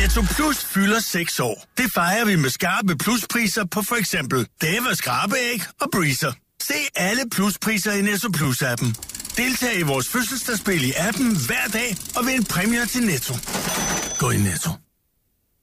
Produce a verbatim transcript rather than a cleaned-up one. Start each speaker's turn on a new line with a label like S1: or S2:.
S1: Netto Plus fylder seks år. Det fejrer vi med skarpe pluspriser på for eksempel Dava skrabeæg og Breezer. Se alle pluspriser i Netto Plus-appen. Deltag i vores fødselsdagsspil i appen hver dag og vind præmier til Netto. Gå i Netto.